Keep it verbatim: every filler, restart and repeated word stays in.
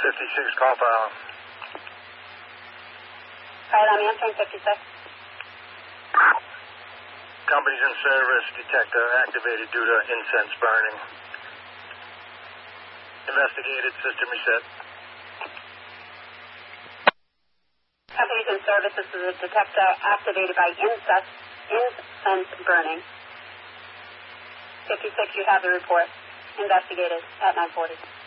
fifty-six, call file. All right, I'm answering fifty-six. Company's in service. Detector activated due to incense burning. Investigated. System reset. Company's in service. This is a detector activated by incense, incense burning. fifty-six, you have the report. Investigated at nine forty.